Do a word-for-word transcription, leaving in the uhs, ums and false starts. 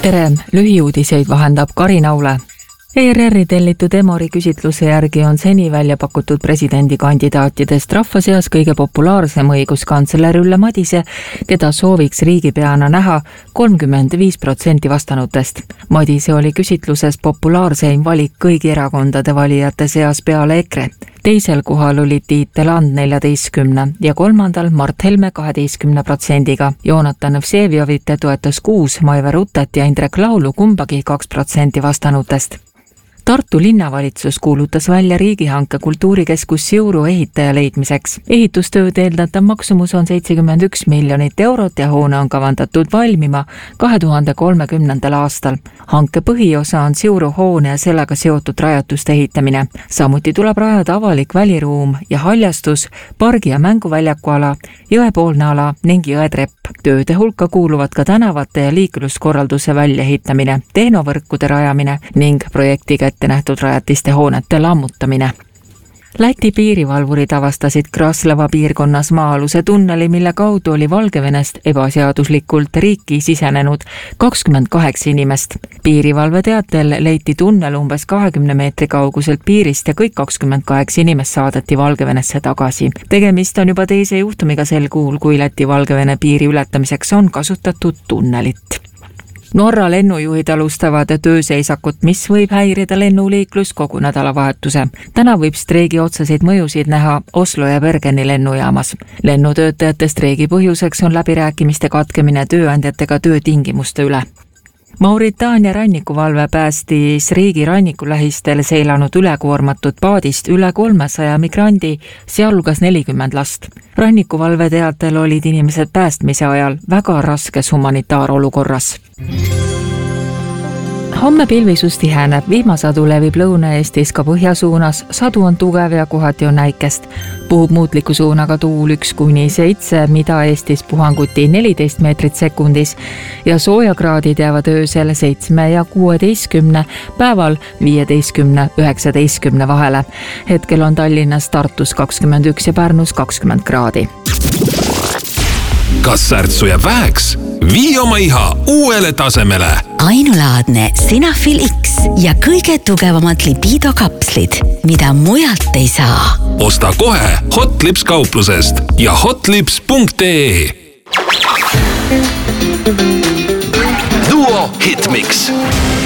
tere, lühiuudiseid vahendab Karin Aule. E R R-i tellitud Emori küsitluse järgi on seni välja pakutud presidendikandidaatidest rahva seas kõige populaarsem õiguskantsler Ülle Madise, keda sooviks riigipeana näha kolmkümmend viis protsenti vastanutest. Madise oli küsitluses populaarseim valik kõigi erakondade valijate seas peale EKRE. Teisel kohal oli Tiit Teland neljateistkümne ja kolmandal Mart Helme kaheteistkümne protsendiga. Joonatan Vsevjovite toetas kuus, Maive Rutet ja Indrek Laulu kumbagi kaks protsenti vastanutest. Tartu linnavalitsus kuulutas välja riigihanke kultuurikeskus Siuru ehitaja leidmiseks. Ehitustööd eeldatav maksumus on seitsekümmend üks miljonit eurot ja hoone on kavandatud valmima kahe tuhande kolmekümnendal aastal. Hanke põhiosa on Siuru hoone ja sellega seotud rajatuste ehitamine. Samuti tuleb rajada avalik väliruum ja haljastus, pargi- ja mänguväljakuala, jõepoolne ala ning jõetrepp. Tööde hulka kuuluvad ka tänavate ja liikluskorralduse väljaehitamine, tehnovõrkude rajamine ning projektiga ette nähtud rajatiste hoonete lammutamine. Läti piirivalvurid avastasid Kraslava piirkonnas maa-aluse tunneli, mille kaudu oli Valgevenest ebaseaduslikult riiki sisenenud kakskümmend kaheksa inimest. Piirivalve teatel leiti tunnel umbes kahekümne meetri kauguselt piirist ja kõik kakskümmend kaheksa inimest saadeti Valgevenesse tagasi. Tegemist on juba teise juhtumiga sel kuul, kui Läti-Valgevene piiri ületamiseks on kasutatud tunnelit. Norra lennujuhid alustavad tööseisakut, mis võib häirida lennuliiklus kogu nädalavahetuse. Täna võib streigi otseseid mõjusid näha Oslo ja Bergeni lennujaamas. Lennutöötajate streigi põhjuseks on läbirääkimiste katkemine tööandjatega töötingimuste üle. Mauritaania rannikuvalve päästis riigi rannikulähistel seilanud ülekoormatud paadist üle kolmesaja migrandi, sealhulgas nelikümmend last. Rannikuvalve teatel olid inimesed päästmise ajal väga raskes humanitaarolukorras. Homme pilvisus tiheneb, vihmasadu levib Lõuna-Eestis ka põhjasuunas, sadu on tugev ja kohati on näikest. Puhub muutliku suunaga tuul üks kuni seitse, mida Eestis puhanguti neliteist meetrit sekundis ja soojakraadid jäävad öösel seitsme ja kuueteistkümne, päeval viieteistkümne üheksateistkümne vahele. Hetkel on Tallinnas, Tartus kakskümmend üks ja Pärnus kakskümmend kraadi. Kas särtsu jääb väheks? Vii oma iha uuele tasemele. Ainulaadne Sinafil X ja kõige tugevamad libido kapslid, mida mujalt ei saa. Osta kohe Hotlips kauplusest ja hotlips punkt ee. Duo Hitmix.